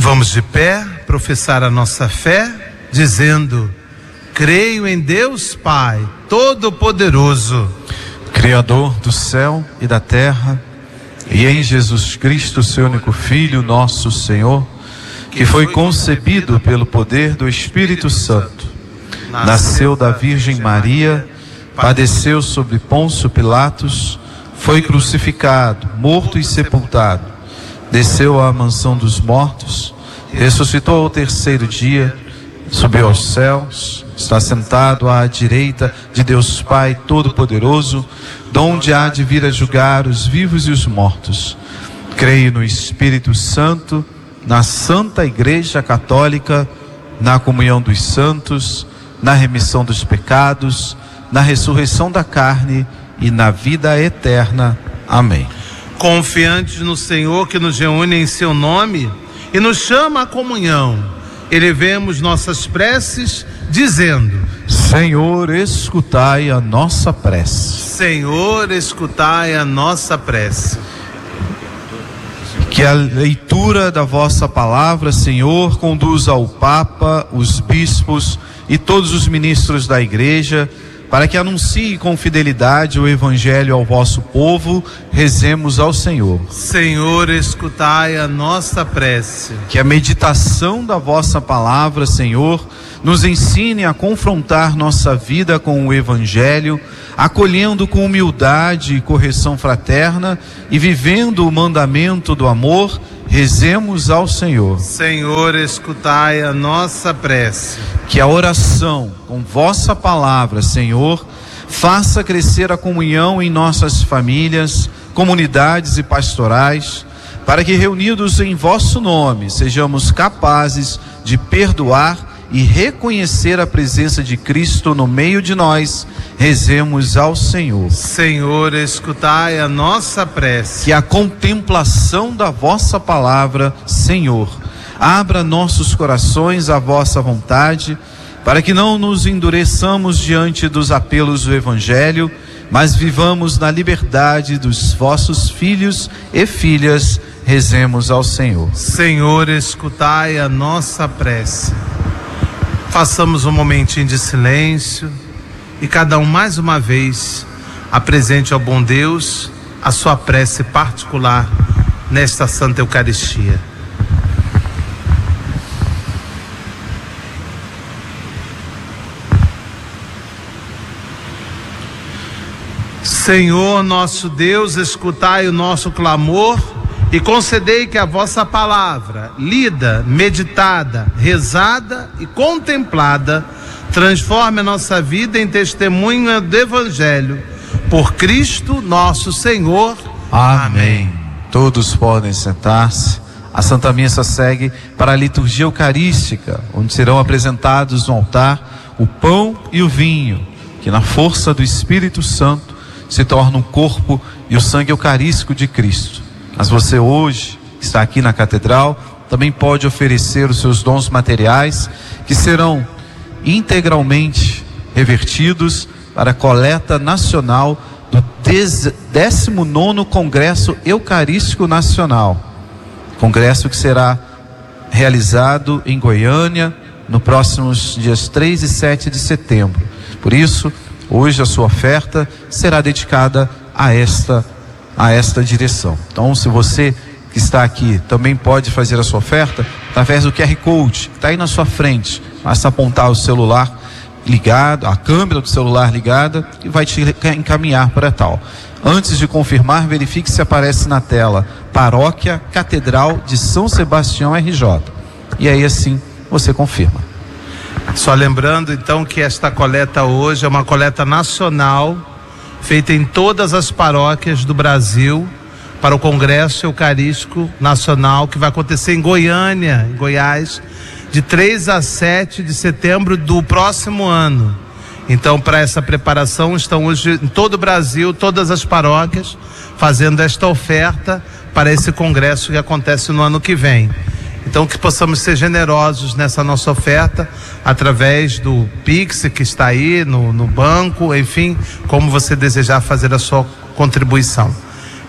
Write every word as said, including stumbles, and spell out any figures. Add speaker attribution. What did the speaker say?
Speaker 1: Vamos de pé, professar a nossa fé, dizendo: creio em Deus Pai Todo-Poderoso,
Speaker 2: Criador do céu e da terra, e em Jesus Cristo, seu único Filho, nosso Senhor, que foi concebido pelo poder do Espírito Santo, nasceu da Virgem Maria, padeceu sob Pôncio Pilatos, foi crucificado, morto e sepultado, desceu à mansão dos mortos, ressuscitou ao terceiro dia, subiu aos céus, está sentado à direita de Deus Pai Todo-Poderoso, donde há de vir a julgar os vivos e os mortos. Creio no Espírito Santo, na Santa Igreja Católica, na comunhão dos santos, na remissão dos pecados, na ressurreição da carne e na vida eterna. Amém.
Speaker 1: Confiantes no Senhor que nos reúne em seu nome e nos chama à comunhão, elevemos nossas preces dizendo:
Speaker 2: Senhor, escutai a nossa prece.
Speaker 1: Senhor, escutai a nossa prece.
Speaker 2: Que a leitura da vossa palavra, Senhor, conduza ao Papa, os bispos e todos os ministros da Igreja, para que anuncie com fidelidade o Evangelho ao vosso povo. Rezemos ao Senhor.
Speaker 1: Senhor, escutai a nossa prece.
Speaker 2: Que a meditação da vossa palavra, Senhor, nos ensine a confrontar nossa vida com o Evangelho, acolhendo com humildade e correção fraterna e vivendo o mandamento do amor. Rezemos ao Senhor.
Speaker 1: Senhor, escutai a nossa prece.
Speaker 2: Que a oração com vossa palavra, Senhor, faça crescer a comunhão em nossas famílias, comunidades e pastorais, para que, reunidos em vosso nome, sejamos capazes de perdoar e reconhecer a presença de Cristo no meio de nós. Rezemos ao Senhor.
Speaker 1: Senhor, escutai a nossa prece.
Speaker 2: Que a contemplação da vossa palavra, Senhor, abra nossos corações à vossa vontade, para que não nos endureçamos diante dos apelos do Evangelho, mas vivamos na liberdade dos vossos filhos e filhas. Rezemos ao Senhor.
Speaker 1: Senhor, escutai a nossa prece. Façamos um momentinho de silêncio e cada um mais uma vez apresente ao bom Deus a sua prece particular nesta Santa Eucaristia. Senhor nosso Deus, escutai o nosso clamor e concedei que a vossa palavra, lida, meditada, rezada e contemplada, transforme a nossa vida em testemunha do Evangelho. Por Cristo nosso Senhor.
Speaker 2: Amém.
Speaker 1: Amém.
Speaker 2: Todos podem sentar-se. A Santa Missa segue para a liturgia eucarística, onde serão apresentados no altar o pão e o vinho, que na força do Espírito Santo se tornam o corpo e o sangue eucarístico de Cristo. Mas você hoje, que está aqui na Catedral, também pode oferecer os seus dons materiais, que serão integralmente revertidos para a coleta nacional do décimo nono Congresso Eucarístico Nacional. Congresso que será realizado em Goiânia nos próximos dias três e sete de setembro. Por isso, hoje a sua oferta será dedicada a esta a esta direção. Então, se você que está aqui também pode fazer a sua oferta através do Q R Code, que está aí na sua frente. Basta apontar o celular ligado, a câmera do celular ligada, e vai te encaminhar para tal. Antes de confirmar, verifique se aparece na tela Paróquia Catedral de São Sebastião R J. E aí assim você confirma.
Speaker 1: Só lembrando então que esta coleta hoje é uma coleta nacional, feita em todas as paróquias do Brasil, para o Congresso Eucarístico Nacional, que vai acontecer em Goiânia, em Goiás, de três a sete de setembro do próximo ano. Então, para essa preparação, estão hoje em todo o Brasil, todas as paróquias, fazendo esta oferta para esse congresso que acontece no ano que vem. Então, que possamos ser generosos nessa nossa oferta, através do Pix que está aí no, no banco, enfim, como você desejar fazer a sua contribuição.